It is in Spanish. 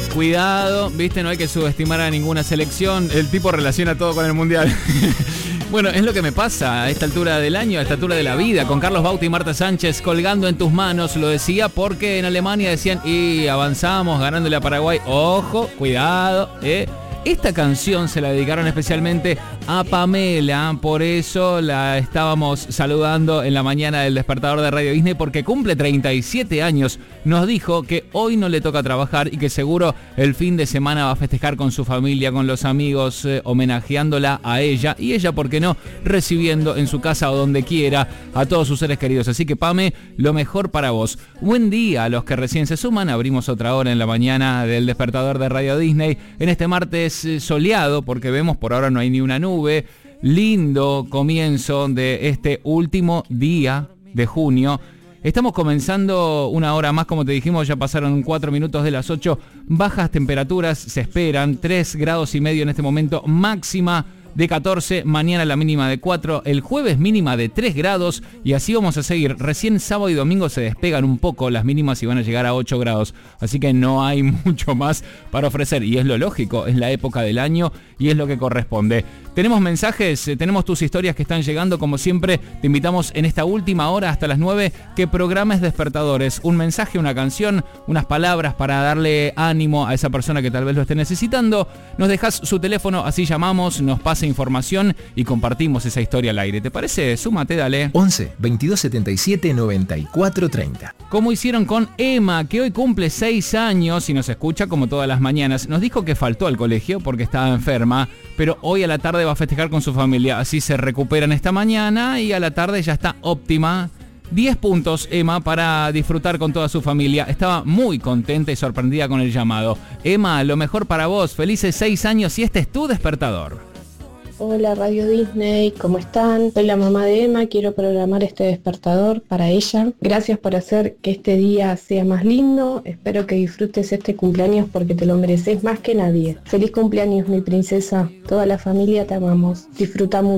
Cuidado, viste, no hay que subestimar a ninguna selección. El tipo relaciona todo con el mundial. Bueno, es lo que me pasa a esta altura del año, a esta altura de la vida, con Carlos Bauti y Marta Sánchez colgando en tus manos. Lo decía porque en Alemania decían, y avanzamos ganándole a Paraguay. Ojo, cuidado, Esta canción se la dedicaron especialmente a Pamela, por eso la estábamos saludando en la mañana del despertador de Radio Disney, porque cumple 37 años. Nos dijo que hoy no le toca trabajar y que seguro el fin de semana va a festejar con su familia, con los amigos, homenajeándola a ella y ella, ¿por qué no?, recibiendo en su casa o donde quiera a todos sus seres queridos. Así que, Pame, lo mejor para vos. Buen día a los que recién se suman. Abrimos otra hora en la mañana del despertador de Radio Disney en este martes soleado, porque vemos por ahora no hay ni una nube. Lindo comienzo de este último día de junio. Estamos comenzando una hora más, como te dijimos, ya pasaron 4 minutos de las 8. Bajas temperaturas se esperan, 3,5 grados en este momento, máxima de 14, mañana la mínima de 4, el jueves mínima de 3 grados y así vamos a seguir. Recién sábado y domingo se despegan un poco las mínimas y van a llegar a 8 grados, así que no hay mucho más para ofrecer y es lo lógico, es la época del año y es lo que corresponde. Tenemos mensajes, tenemos tus historias que están llegando, como siempre te invitamos en esta última hora hasta las 9 que programes despertadores, un mensaje, una canción, unas palabras para darle ánimo a esa persona que tal vez lo esté necesitando. Nos dejas su teléfono, así llamamos, nos pasa información y compartimos esa historia al aire. ¿Te parece? Súmate, dale. 11 22 77 94 30. Como hicieron con Emma, que hoy cumple 6 años y nos escucha como todas las mañanas. Nos dijo que faltó al colegio porque estaba enferma, pero hoy a la tarde va a festejar con su familia. Así se recuperan esta mañana y a la tarde ya está óptima. 10 puntos, Emma, para disfrutar con toda su familia. Estaba muy contenta y sorprendida con el llamado. Emma, lo mejor para vos. Felices 6 años y este es tu despertador. Hola Radio Disney, ¿cómo están? Soy la mamá de Emma, quiero programar este despertador para ella. Gracias por hacer que este día sea más lindo, espero que disfrutes este cumpleaños porque te lo mereces más que nadie. Feliz cumpleaños, mi princesa, toda la familia te amamos, disfruta mucho.